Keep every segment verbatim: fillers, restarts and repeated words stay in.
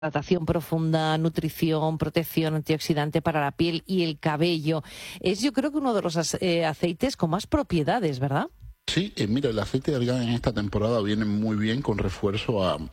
hidratación profunda, nutrición, protección antioxidante para la piel y el cabello. Es, yo creo que uno de los eh, aceites con más propiedades, ¿verdad? Sí, eh, mira, el aceite de argán en esta temporada viene muy bien con refuerzo a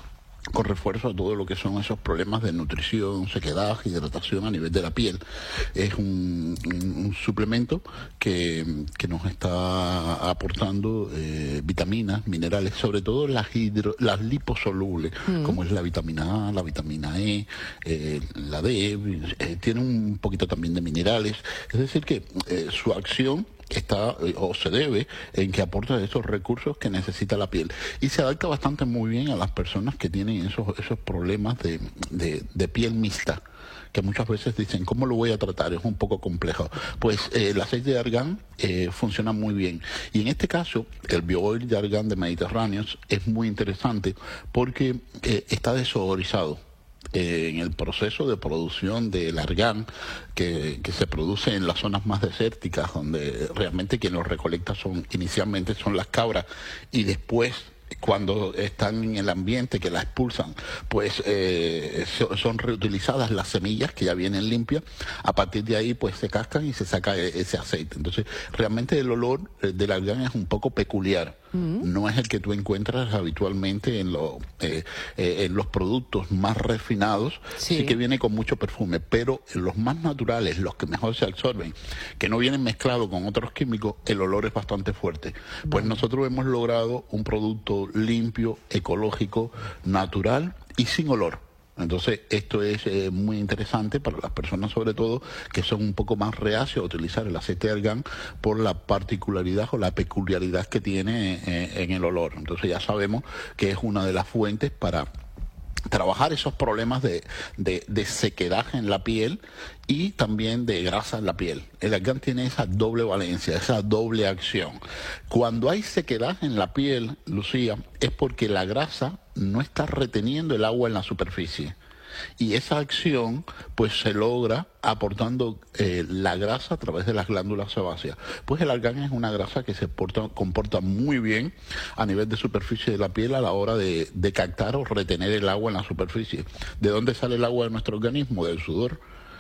con refuerzo a todo lo que son esos problemas de nutrición, sequedad, hidratación a nivel de la piel. Es un, un, un suplemento que, que nos está aportando eh, vitaminas, minerales, sobre todo las, hidro, las liposolubles, mm. como es la vitamina A, la vitamina E, eh, la D, eh, tiene un poquito también de minerales. Es decir que eh, su acción está o se debe en que aporta esos recursos que necesita la piel y se adapta bastante muy bien a las personas que tienen esos esos problemas de, de, de piel mixta, que muchas veces dicen, ¿cómo lo voy a tratar? Es un poco complejo. Pues eh, el aceite de argán eh, funciona muy bien. Y en este caso, el BioOil de argán de Mediterráneos es muy interesante porque eh, está desodorizado. Eh, en el proceso de producción del argán que, que se produce en las zonas más desérticas, donde realmente quien lo recolecta son inicialmente son las cabras y después cuando están en el ambiente que la expulsan, pues eh, son reutilizadas las semillas que ya vienen limpias. A partir de ahí pues se cascan y se saca ese aceite. Entonces realmente el olor del argán es un poco peculiar. Mm. No es el que tú encuentras habitualmente en, lo, eh, eh, en los productos más refinados. Sí. Sí que viene con mucho perfume, pero en los más naturales, los que mejor se absorben, que no vienen mezclados con otros químicos, el olor es bastante fuerte. Vale. Pues nosotros hemos logrado un producto limpio, ecológico, natural y sin olor. Entonces esto es eh, muy interesante para las personas sobre todo que son un poco más reacias a utilizar el aceite de argán por la particularidad o la peculiaridad que tiene eh, en el olor. Entonces ya sabemos que es una de las fuentes para trabajar esos problemas de, de, de sequedad en la piel y también de grasa en la piel. El argán tiene esa doble valencia, esa doble acción. Cuando hay sequedad en la piel, Lucía, es porque la grasa no está reteniendo el agua en la superficie. Y esa acción pues se logra aportando eh, la grasa a través de las glándulas sebáceas. Pues el argán es una grasa que se porta, comporta muy bien a nivel de superficie de la piel a la hora de, de captar o retener el agua en la superficie. ¿De dónde sale el agua de nuestro organismo? Del sudor.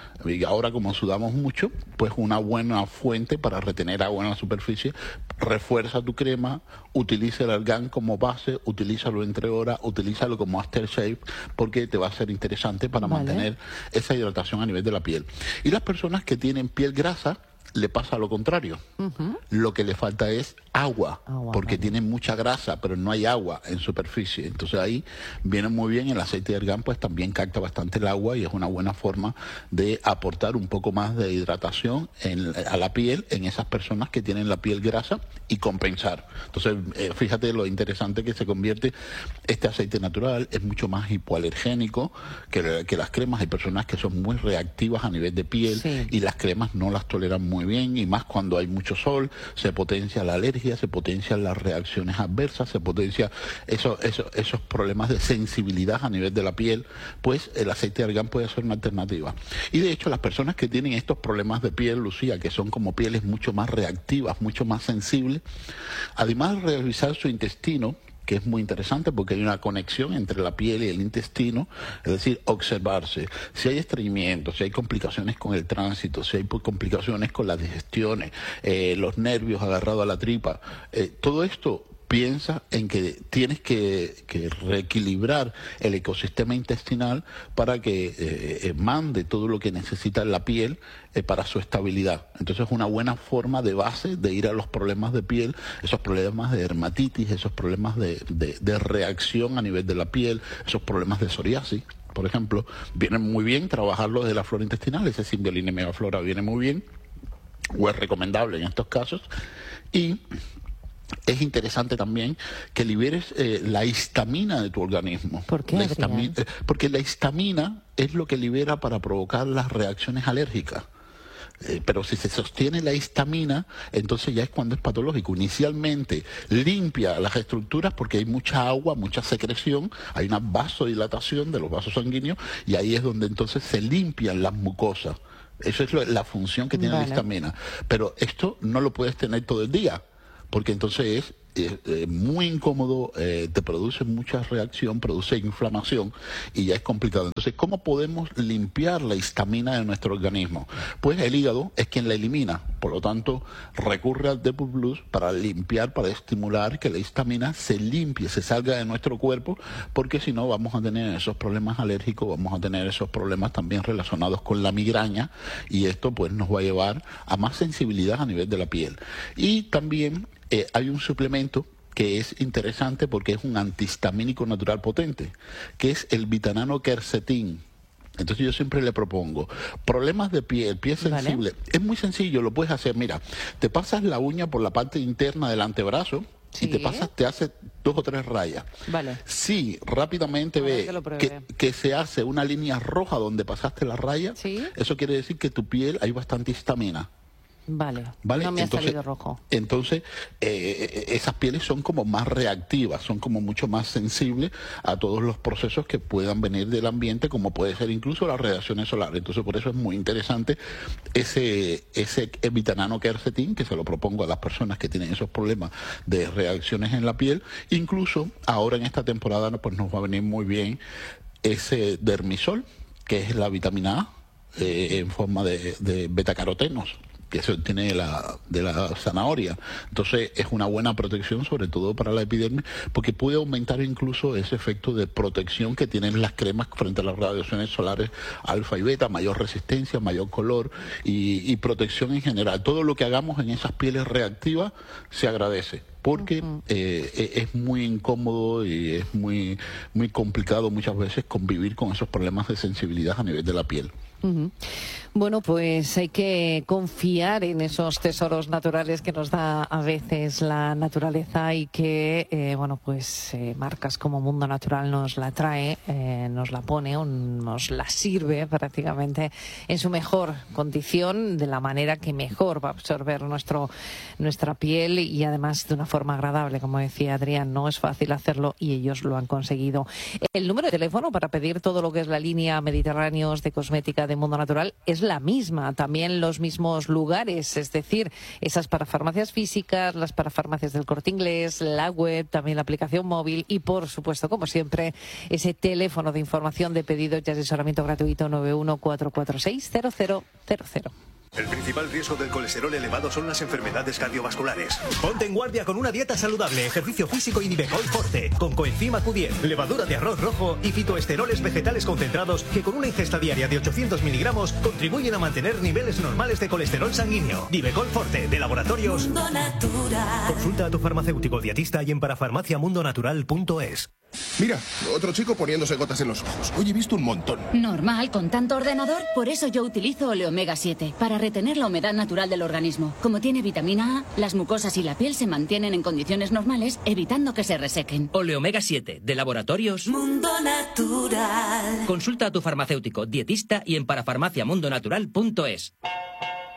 Y ahora como sudamos mucho, pues una buena fuente para retener agua en la superficie. Refuerza tu crema, utiliza el argán como base, utilízalo entre horas, utilízalo como aftershave, porque te va a ser interesante para vale. mantener esa hidratación a nivel de la piel. Y las personas que tienen piel grasa, le pasa lo contrario. Uh-huh. Lo que le falta es agua, agua porque vale. tienen mucha grasa, pero no hay agua en superficie. Entonces ahí viene muy bien el aceite de argán, pues también capta bastante el agua y es una buena forma de aportar un poco más de hidratación en, a la piel en esas personas que tienen la piel grasa y compensar. Entonces eh, fíjate lo interesante que se convierte este aceite natural, es mucho más hipoalergénico que, que las cremas. Hay personas que son muy reactivas a nivel de piel sí. y las cremas no las toleran muy bien, y más cuando hay mucho sol, se potencia la alergia, se potencian las reacciones adversas, se potencia eso, eso, esos problemas de sensibilidad a nivel de la piel. Pues el aceite de argán puede ser una alternativa. Y de hecho las personas que tienen estos problemas de piel, Lucía, que son como pieles mucho más reactivas, mucho más sensibles, además de revisar su intestino, que es muy interesante porque hay una conexión entre la piel y el intestino, es decir, observarse si hay estreñimiento, si hay complicaciones con el tránsito, si hay complicaciones con las digestiones, eh, los nervios agarrados a la tripa, eh, todo esto. Piensa en que tienes que, que reequilibrar el ecosistema intestinal para que eh, mande todo lo que necesita la piel eh, para su estabilidad. Entonces es una buena forma de base de ir a los problemas de piel, esos problemas de dermatitis, esos problemas de, de, de reacción a nivel de la piel, esos problemas de psoriasis. Por ejemplo, viene muy bien trabajarlo de la flora intestinal, ese Symbioline Megaflora viene muy bien, o es recomendable en estos casos, y es interesante también que liberes eh, la histamina de tu organismo. ¿Por qué? La histamina, eh, porque la histamina es lo que libera para provocar las reacciones alérgicas. Eh, pero si se sostiene la histamina, entonces ya es cuando es patológico. Inicialmente limpia las estructuras porque hay mucha agua, mucha secreción, hay una vasodilatación de los vasos sanguíneos y ahí es donde entonces se limpian las mucosas. Esa es lo, la función que tiene vale. la histamina. Pero esto no lo puedes tener todo el día, porque entonces es eh, eh, muy incómodo, eh, te produce mucha reacción, produce inflamación y ya es complicado. Entonces, ¿cómo podemos limpiar la histamina de nuestro organismo? Pues el hígado es quien la elimina, por lo tanto, recurre al Depur Plus para limpiar, para estimular que la histamina se limpie, se salga de nuestro cuerpo, porque si no vamos a tener esos problemas alérgicos, vamos a tener esos problemas también relacionados con la migraña y esto pues nos va a llevar a más sensibilidad a nivel de la piel. Y también Eh, hay un suplemento que es interesante porque es un antihistamínico natural potente, que es el Vitanano Quercetin. Entonces yo siempre le propongo, problemas de piel, piel sensible, vale. Es muy sencillo, lo puedes hacer, mira, te pasas la uña por la parte interna del antebrazo, sí. Y te pasas, te hace dos o tres rayas. Vale. Si rápidamente ve que, que, que se hace una línea roja donde pasaste la raya, ¿sí? Eso quiere decir que tu piel hay bastante histamina. Vale, ¿Vale? No me entonces, ha salido rojo. Entonces, eh, esas pieles son como más reactivas, son como mucho más sensibles a todos los procesos que puedan venir del ambiente, como puede ser incluso las radiaciones solares. Entonces, por eso es muy interesante ese, ese Vitanano Quercetin, que se lo propongo a las personas que tienen esos problemas de reacciones en la piel. Incluso ahora en esta temporada pues nos va a venir muy bien ese Dermisol, que es la vitamina A eh, en forma de, de betacarotenos, que se obtiene de la, de la zanahoria. Entonces es una buena protección, sobre todo para la epidermis, porque puede aumentar incluso ese efecto de protección que tienen las cremas frente a las radiaciones solares alfa y beta, mayor resistencia, mayor color y, y protección en general. Todo lo que hagamos en esas pieles reactivas se agradece, porque uh-huh. eh, es muy incómodo y es muy, muy complicado muchas veces convivir con esos problemas de sensibilidad a nivel de la piel. Uh-huh. Bueno, pues hay que confiar en esos tesoros naturales que nos da a veces la naturaleza y que, eh, bueno, pues eh, marcas como Mundo Natural nos la trae, eh, nos la pone, un, nos la sirve prácticamente en su mejor condición, de la manera que mejor va a absorber nuestro, nuestra piel y además de una forma agradable, como decía Adrián. No es fácil hacerlo y ellos lo han conseguido. El número de teléfono para pedir todo lo que es la línea Mediterráneos de cosmética de Mundo Natural es la misma, también los mismos lugares, es decir, esas parafarmacias físicas, las parafarmacias del Corte Inglés, la web, también la aplicación móvil y, por supuesto, como siempre, ese teléfono de información de pedidos y asesoramiento gratuito nueve uno cuatro cuatro seis cero cero cero cero. El principal riesgo del colesterol elevado son las enfermedades cardiovasculares. Ponte en guardia con una dieta saludable, ejercicio físico y Nivecol Forte, con coenzima Q diez, levadura de arroz rojo y fitoesteroles vegetales concentrados que con una ingesta diaria de ochocientos miligramos contribuyen a mantener niveles normales de colesterol sanguíneo. Nivecol Forte, de Laboratorios Mundo Natural. Consulta a tu farmacéutico dietista y en parafarmacia mundo natural punto es. Mira, otro chico poniéndose gotas en los ojos. Hoy he visto un montón. Normal, con tanto ordenador. Por eso yo utilizo Oleomega siete, para retener la humedad natural del organismo. Como tiene vitamina A, las mucosas y la piel se mantienen en condiciones normales, evitando que se resequen. Oleomega siete, de Laboratorios Mundo Natural. Consulta a tu farmacéutico, dietista y en parafarmacia mundo natural punto es.